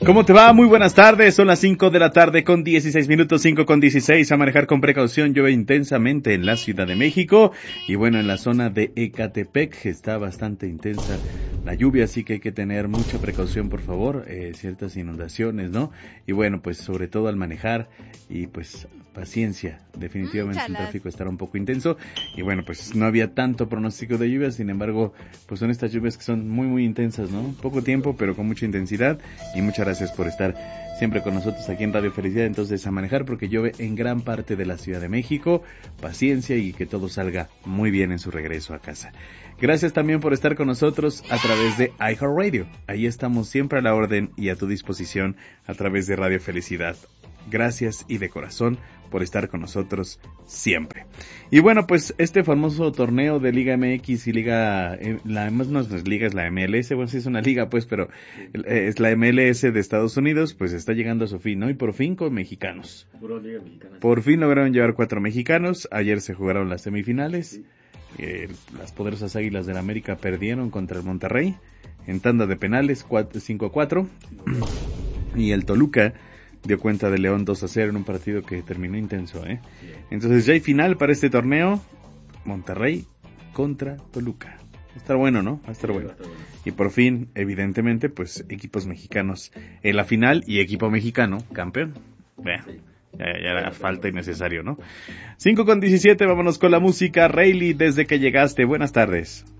¿Cómo te va? Muy buenas tardes, son las 5 de la tarde con 16 minutos, 5 con 16, a manejar con precaución. Llueve intensamente en la Ciudad de México y bueno, en la zona de Ecatepec está bastante intensa la lluvia, así que hay que tener mucha precaución, por favor, ciertas inundaciones, ¿no? Y bueno, pues sobre todo al manejar y pues paciencia, definitivamente el tráfico estará un poco intenso y bueno, pues no había tanto pronóstico de lluvia, sin embargo, pues son estas lluvias que son muy muy intensas, ¿no? Poco tiempo, pero con mucha intensidad y muchas gracias por estar siempre con nosotros aquí en Radio Felicidad. Entonces a manejar porque llueve en gran parte de la Ciudad de México, paciencia y que todo salga muy bien en su regreso a casa. Gracias también por estar con nosotros a través de iHeartRadio. Ahí estamos siempre a la orden y a tu disposición a través de Radio Felicidad. Gracias y de corazón por estar con nosotros siempre. Y bueno, pues este famoso torneo de Liga MX y Liga, no es liga, es la MLS, bueno sí es una liga pues, pero es la MLS de Estados Unidos, pues está llegando a su fin, ¿no? Y por fin con mexicanos. Por fin lograron llevar 4 mexicanos, ayer se jugaron las semifinales, las poderosas Águilas del América perdieron contra el Monterrey, en tanda de penales 5-4, y el Toluca dio cuenta de León 2-0 en un partido que terminó intenso, ¿eh? Entonces ya hay final para este torneo, Monterrey contra Toluca. Va a estar bueno, ¿no? Va a estar bueno. Y por fin, evidentemente, pues equipos mexicanos en la final y equipo mexicano campeón. Vean, ya era falta y necesario, ¿no? 5 con 17, vámonos con la música. Rayleigh, desde que llegaste. Buenas tardes.